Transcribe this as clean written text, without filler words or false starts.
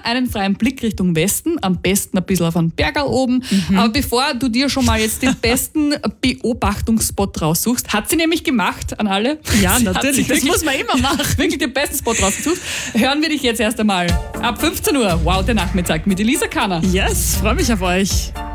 einen freien Blick Richtung Westen, am besten ein bisschen auf einen Bergerl oben. Aber bevor du dir schon mal jetzt den besten Beobachtungsspot raussuchst, hat sie nämlich gemacht an alle. Ja, natürlich, das muss man immer machen. Wirklich den besten Spot rausgesucht. Hören wir dich jetzt erst einmal ab 15 Uhr. Wow, der Nachmittag mit Elisa Kanner. Yes, freue mich auf euch.